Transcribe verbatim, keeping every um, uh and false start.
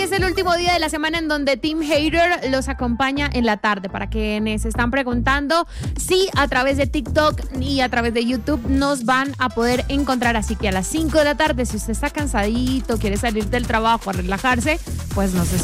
es el último día de la semana en donde Team Hater los acompaña en la tarde. Para quienes se están preguntando, sí, a través de TikTok y a través de YouTube nos van a poder encontrar. Así que a las cinco de la tarde, si usted está cansadito, quiere salir del trabajo a relajarse, pues nos